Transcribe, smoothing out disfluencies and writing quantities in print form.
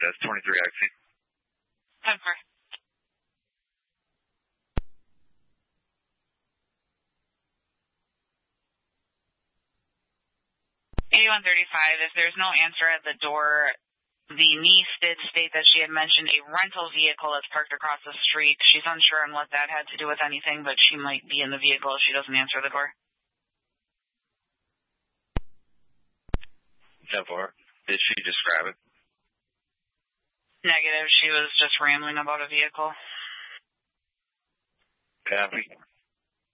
that's 23XC. 10-4. 8135, if there's no answer at the door, the niece did state that she had mentioned a rental vehicle that's parked across the street. She's unsure on what that had to do with anything, but she might be in the vehicle if she doesn't answer the door. 10-4. Did she describe it? Negative. She was just rambling about a vehicle. Copy.